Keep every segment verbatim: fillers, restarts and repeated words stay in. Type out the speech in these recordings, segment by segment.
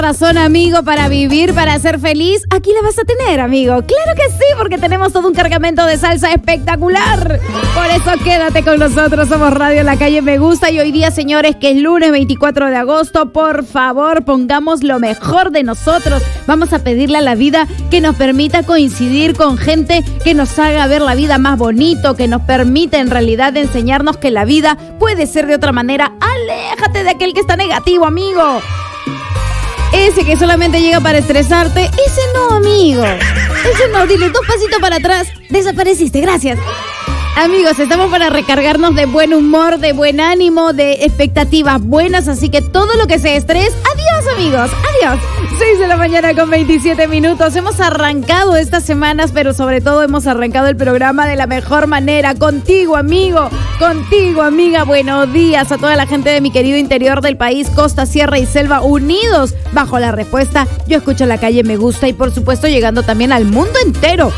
razón, amigo, para vivir, para ser feliz, aquí la vas a tener, amigo. Claro que sí, porque tenemos todo un cargamento de salsa espectacular. Por eso quédate con nosotros. Somos Radio La Calle Me Gusta y hoy día, señores, que es lunes veinticuatro de agosto, por favor, pongamos lo mejor de nosotros. Vamos a pedirle a la vida que nos permita coincidir con gente que nos haga ver la vida más bonito, que nos permita en realidad enseñarnos que la vida puede ser de otra manera. Aléjate de aquel que está negativo, amigo. Ese que solamente llega para estresarte, ese no, amigo. Ese no, dile dos pasitos para atrás, desapareciste, gracias. Amigos, estamos para recargarnos de buen humor, de buen ánimo, de expectativas buenas, así que todo lo que sea estrés, adiós, amigos, adiós. seis de la mañana con veintisiete minutos. Hemos arrancado estas semanas, pero sobre todo hemos arrancado el programa de la mejor manera. Contigo, amigo, contigo, amiga. Buenos días a toda la gente de mi querido interior del país, costa, sierra y selva, unidos bajo la respuesta. Yo escucho La Calle Me Gusta y, por supuesto, llegando también al mundo entero.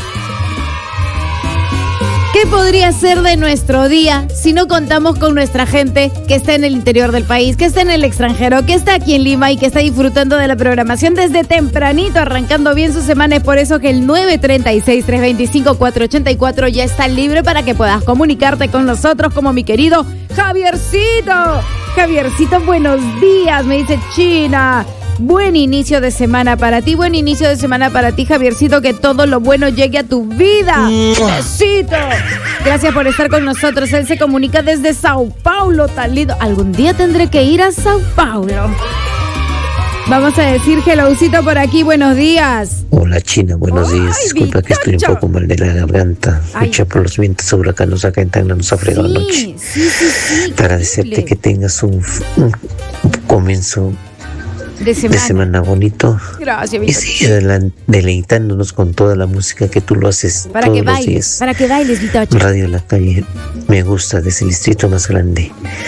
¿Qué podría ser de nuestro día si no contamos con nuestra gente que está en el interior del país, que está en el extranjero, que está aquí en Lima y que está disfrutando de la programación desde tempranito, arrancando bien su semana? Es por eso que el nueve tres seis, tres dos cinco, cuatro ocho cuatro ya está libre para que puedas comunicarte con nosotros, como mi querido Javiercito. Javiercito, buenos días, me dice China. Buen inicio de semana para ti, buen inicio de semana para ti, Javiercito, que todo lo bueno llegue a tu vida. Besito. Gracias por estar con nosotros. Él se comunica desde Sao Paulo, tan lindo. Algún día tendré que ir a Sao Paulo. Vamos a decir helloucito por aquí, buenos días. Hola, China, buenos Ay, días. Disculpa que estoy un poco mal de la garganta. Mucha por los vientos huracanos acá en Tacna nos ha fregado Sí, anoche. sí, sí, sí. Para desearte que tengas un, un comienzo De semana. de semana bonito. Gracias, Y Vito. sigue adelan- deleitándonos con toda la música que tú lo haces Para todos que los bailes, días. para que bailes, Vitocho. Radio La Calle Me Gusta, desde el distrito más grande.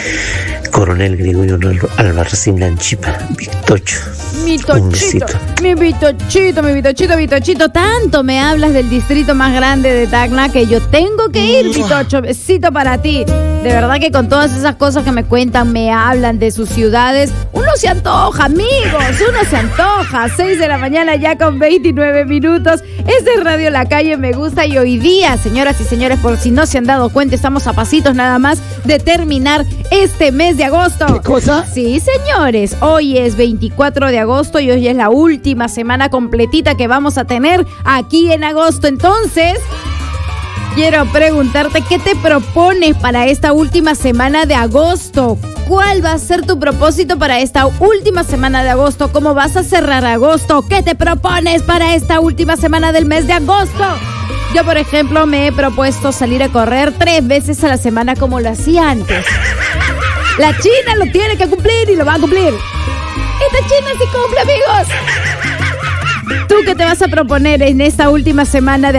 Coronel Gregorio Albarracín Lanchipa, Vitocho. Mi Un tochito, besito. mi vitochito, mi vitochito, vitochito. Tanto me hablas del distrito más grande de Tacna que yo tengo que ir, Vitocho. Besito para ti. De verdad que con todas esas cosas que me cuentan, me hablan de sus ciudades, uno se antoja, amigos, uno se antoja. seis de la mañana ya con veintinueve minutos. Es de Radio La Calle Me Gusta y hoy día, señoras y señores, por si no se han dado cuenta, estamos a pasitos nada más de terminar este mes de agosto. ¿Qué cosa? Sí, señores, hoy es veinticuatro de agosto y hoy es la última semana completita que vamos a tener aquí en agosto. Entonces, quiero preguntarte, ¿qué te propones para esta última semana de agosto? ¿Cuál va a ser tu propósito para esta última semana de agosto? ¿Cómo vas a cerrar agosto? ¿Qué te propones para esta última semana del mes de agosto? Yo, por ejemplo, me he propuesto salir a correr tres veces a la semana como lo hacía antes. La China lo tiene que cumplir y lo va a cumplir. Esta China sí cumple, amigos. ¿Tú qué te vas a proponer en esta última semana de